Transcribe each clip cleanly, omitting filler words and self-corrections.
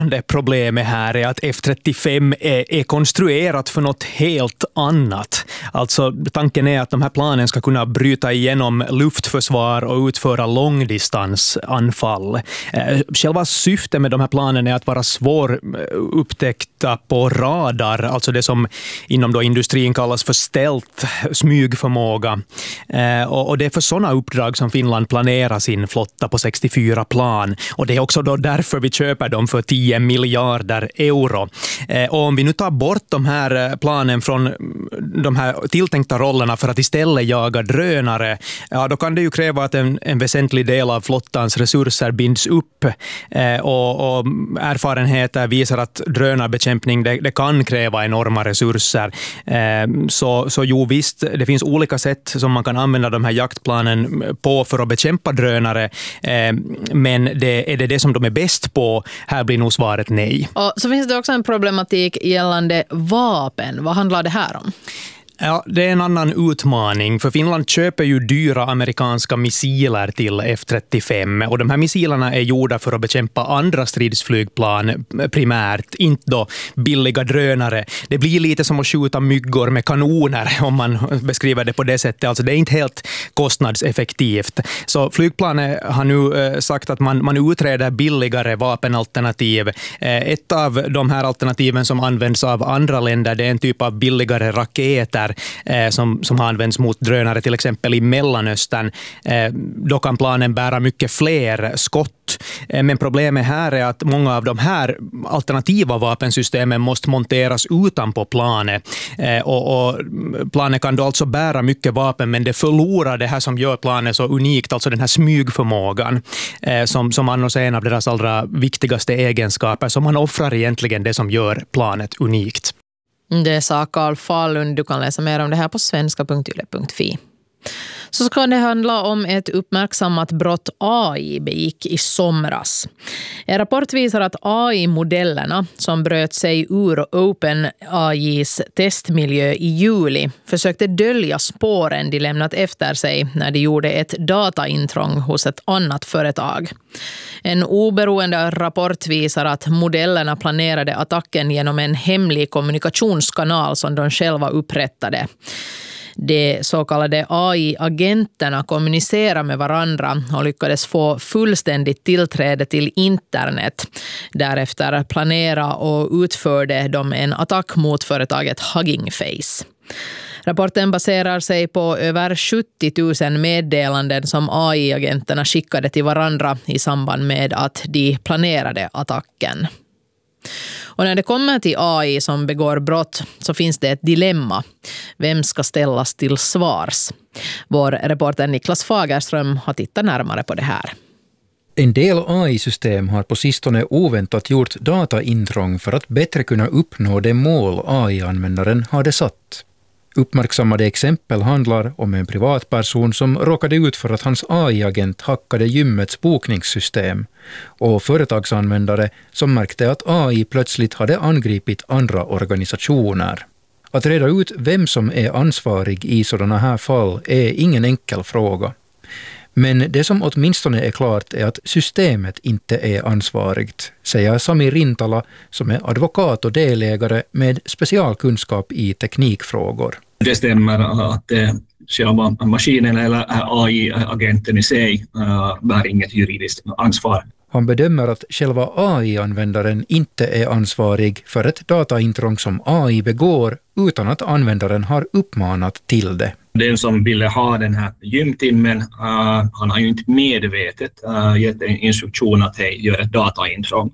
Det problemet här är att F-35 är konstruerat för något helt annat. Alltså tanken är att de här planen ska kunna bryta igenom luftförsvar och utföra långdistansanfall. Själva syftet med de här planen är att vara svårupptäckta på radar, alltså det som inom då industrin kallas för stealth, smygförmåga. Och det är för sådana uppdrag som Finland planerar sin flotta på 64 plan. Och det är också då därför vi köper dem för 10 miljarder euro. Och om vi nu tar bort de här planen från de här tilltänkta rollerna för att istället jaga drönare, ja, då kan det ju kräva att en väsentlig del av flottans resurser binds upp. Och erfarenheter visar att drönarbekämpning det kan kräva enorma resurser. Så jo visst, det finns olika sätt som man kan använda de här jaktplanen på för att bekämpa drönare. Men är det som de är bäst på? Här blir nog svaret nej. Och så finns det också en problematik gällande vapen. Vad handlar det här om? Ja, det är en annan utmaning, för Finland köper ju dyra amerikanska missiler till F-35 och de här missilerna är gjorda för att bekämpa andra stridsflygplan primärt, inte då billiga drönare. Det blir lite som att skjuta myggor med kanoner om man beskriver det på det sättet. Alltså det är inte helt kostnadseffektivt. Så flygplanet har nu sagt att man utreder billigare vapenalternativ. Ett av de här alternativen som används av andra länder, det är en typ av billigare raketer som har använts mot drönare till exempel i Mellanöstern. Då kan planen bära mycket fler skott. Men problemet här är att många av de här alternativa vapensystemen måste monteras utanpå planet. Och planet kan då alltså bära mycket vapen, men det förlorar det här som gör planet så unikt, alltså den här smygförmågan som annars är en av deras allra viktigaste egenskaper. Så man offrar egentligen det som gör planet unikt. Det sa Carl Fahlund. Du kan läsa mer om det här på svenska.yle.fi. Så ska det handla om ett uppmärksammat brott AI begick i somras. En rapport visar att AI-modellerna som bröt sig ur OpenAIs testmiljö i juli försökte dölja spåren de lämnat efter sig när de gjorde ett dataintrång hos ett annat företag. En oberoende rapport visar att modellerna planerade attacken genom en hemlig kommunikationskanal som de själva upprättade. De så kallade AI-agenterna kommunicerar med varandra och lyckades få fullständigt tillträde till internet. Därefter planera och utförde de en attack mot företaget Hugging Face. Rapporten baserar sig på över 70 000 meddelanden som AI-agenterna skickade till varandra i samband med att de planerade attacken. Och när det kommer till AI som begår brott så finns det ett dilemma. Vem ska ställas till svars? Vår reporter Niklas Fagerström har tittat närmare på det här. En del AI-system har på sistone oväntat gjort dataintrång för att bättre kunna uppnå det mål AI-användaren hade satt. Uppmärksammade exempel handlar om en privatperson som råkade ut för att hans AI-agent hackade gymmets bokningssystem och företagsanvändare som märkte att AI plötsligt hade angripit andra organisationer. Att reda ut vem som är ansvarig i sådana här fall är ingen enkel fråga. Men det som åtminstone är klart är att systemet inte är ansvarigt, säger Sami Rintala som är advokat och delägare med specialkunskap i teknikfrågor. Det stämmer att själva maskinen eller AI-agenten i sig bär inget juridiskt ansvar. Han bedömer att själva AI-användaren inte är ansvarig för ett dataintrång som AI begår utan att användaren har uppmanat till det. Den som ville ha den här gymtimmen, han har ju inte medvetet gett en instruktion att göra ett dataintrång.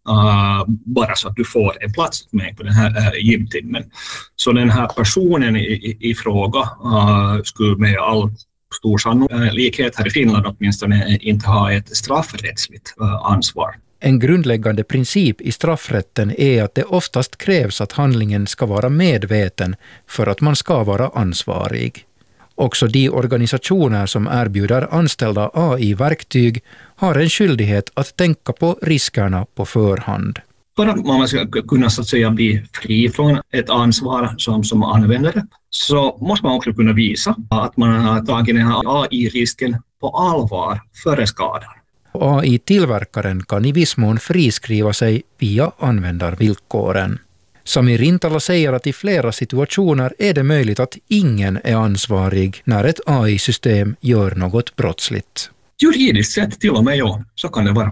Bara så att du får en plats med på den här gymtimmen. Så den här personen i fråga skulle med all stor sannolikhet här i Finland åtminstone inte ha ett straffrättsligt ansvar. En grundläggande princip i straffrätten är att det oftast krävs att handlingen ska vara medveten för att man ska vara ansvarig. Också de organisationer som erbjuder anställda AI-verktyg har en skyldighet att tänka på riskerna på förhand. För att man ska kunna så att säga bli fri från ett ansvar som användare så måste man också kunna visa att man har tagit den här AI-risken på allvar före skadan. AI-tillverkaren kan i viss mån friskriva sig via användarvillkoren. Sami Rintala säger att i flera situationer är det möjligt att ingen är ansvarig när ett AI-system gör något brottsligt. Juridiskt sett till och med, ja, så kan det vara.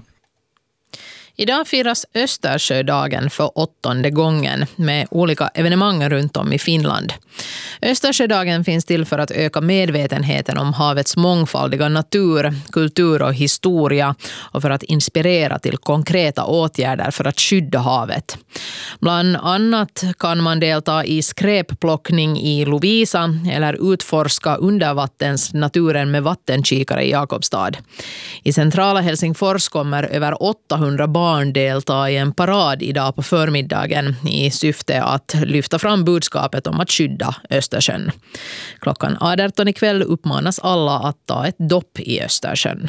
Idag firas Östersjödagen för 8:e gången med olika evenemang runt om i Finland. Östersjödagen finns till för att öka medvetenheten om havets mångfaldiga natur, kultur och historia och för att inspirera till konkreta åtgärder för att skydda havet. Bland annat kan man delta i skräpplockning i Lovisa eller utforska undervattensnaturen med vattenkikare i Jakobstad. I centrala Helsingfors kommer över 800 barn delta i en parad idag på förmiddagen i syfte att lyfta fram budskapet om att skydda Östersjön. Klockan 18 ikväll uppmanas alla att ta ett dopp i Östersjön.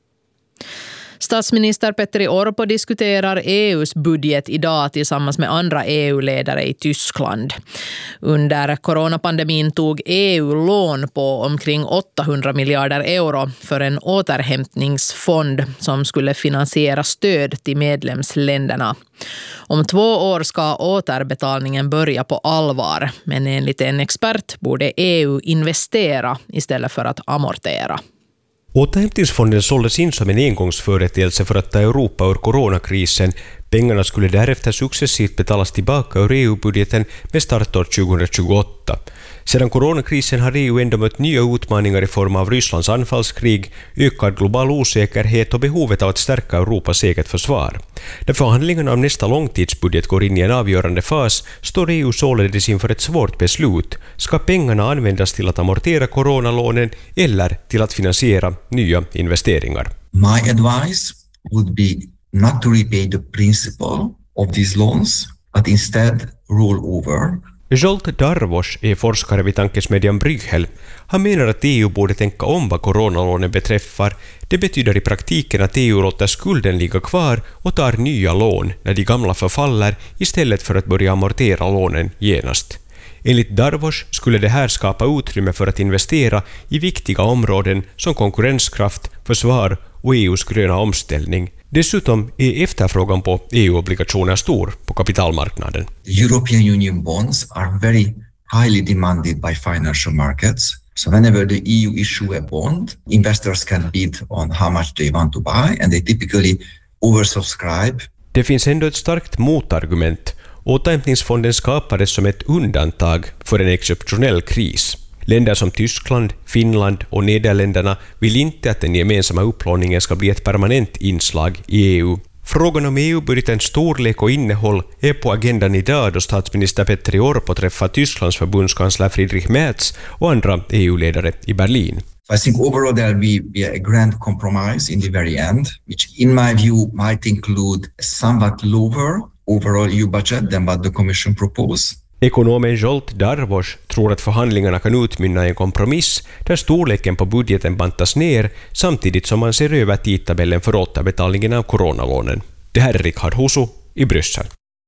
Statsminister Petteri Orpo diskuterar EU:s budget idag tillsammans med andra EU-ledare i Tyskland. Under coronapandemin tog EU lån på omkring 800 miljarder euro för en återhämtningsfond som skulle finansiera stöd till medlemsländerna. Om 2 år ska återbetalningen börja på allvar, men enligt en expert borde EU investera istället för att amortera. Återhämtningsfonden såldes in som en engångsföreteelse för att ta Europa ur coronakrisen. Pengarna skulle därefter successivt betalas tillbaka ur EU-budgeten med startår 2028. Sedan coronakrisen har EU ändå mött nya utmaningar i form av Rysslands anfallskrig, ökad global osäkerhet och behovet av att stärka Europas eget försvar. När förhandlingarna om nästa långtidsbudget går in i en avgörande fas står EU således inför ett svårt beslut. Ska pengarna användas till att amortera coronalånen eller till att finansiera nya investeringar? My advice would be not to repay the principal of these loans, but instead roll over. Zsolt Darvos är forskare vid tankesmedjan Bruegel. Han menar att EU borde tänka om vad coronalånen beträffar. Det betyder i praktiken att EU låter skulden ligga kvar och tar nya lån när de gamla förfaller istället för att börja amortera lånen genast. Enligt Darvos skulle det här skapa utrymme för att investera i viktiga områden som konkurrenskraft, försvar och EUs gröna omställning. Dessutom är efterfrågan på EU-obligationer stor på kapitalmarknaden. European Union bonds are very highly demanded by financial markets. So whenever the EU issue a bond, investors can bid on how much they want to buy and they typically oversubscribe. Det finns ändå ett starkt motargument. Återhämtningsfonden skapades som ett undantag för en exceptionell kris. Länder som Tyskland, Finland och Nederländerna vill inte att den gemensamma upplåningen ska bli ett permanent inslag i EU. Frågan om EU-budgetens storlek och innehåll är på agendan idag då statsminister Petteri Orpo träffar Tysklands förbundskansler Friedrich Merz och andra EU-ledare i Berlin. I think overall there will be a grand compromise in the very end, which in my view might include a somewhat lower overall EU budget than what the Commission proposed. Ekonomen Zsolt Darvos tror att förhandlingarna kan utmynna i en kompromiss där storleken på budgeten bantas ner samtidigt som man ser över tidtabellen för återbetalningen av coronalånen. Det här är Richard Husu i Bryssel.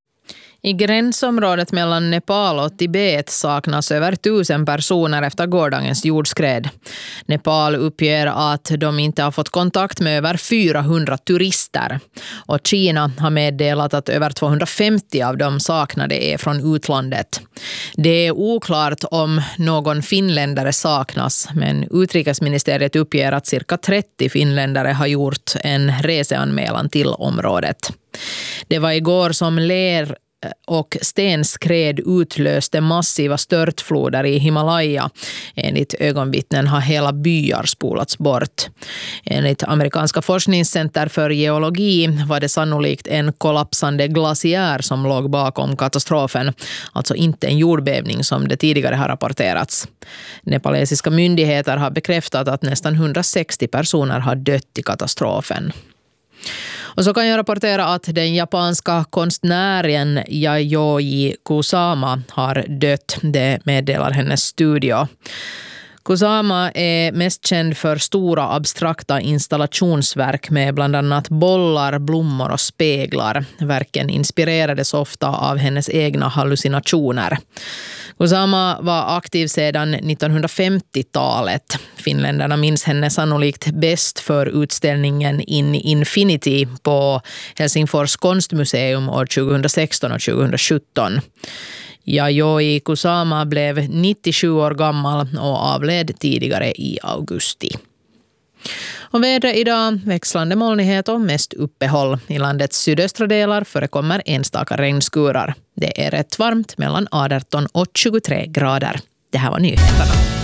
I gränsområdet mellan Nepal och Tibet saknas över 1000 personer efter gårdagens jordskred. Nepal uppger att de inte har fått kontakt med över 400 turister. Och Kina har meddelat att över 250 av de saknade är från utlandet. Det är oklart om någon finländare saknas, men utrikesministeriet uppger att cirka 30 finländare har gjort en reseanmälan till området. Det var igår som ler och stenskred utlöste massiva störtfloder i Himalaya. Enligt ögonvittnen har hela byar spolats bort. Enligt amerikanska forskningscenter för geologi var det sannolikt en kollapsande glaciär som låg bakom katastrofen. Alltså inte en jordbävning som det tidigare har rapporterats. Nepalesiska myndigheter har bekräftat att nästan 160 personer har dött i katastrofen. Och så kan jag rapportera att den japanska konstnären Yayoi Kusama har dött. Det meddelar hennes studio. Kusama är mest känd för stora abstrakta installationsverk med bland annat bollar, blommor och speglar. Verken inspirerades ofta av hennes egna hallucinationer. Kusama var aktiv sedan 1950-talet. Finländarna minns henne sannolikt bäst för utställningen In Infinity på Helsingfors konstmuseum år 2016 och 2017. Yayoi Kusama blev 97 år gammal och avled tidigare i augusti. Och vädret idag, växlande molnighet och mest uppehåll. I landets sydöstra delar förekommer enstaka regnskurar. Det är rätt varmt mellan 18 och 23 grader. Det här var nyheterna.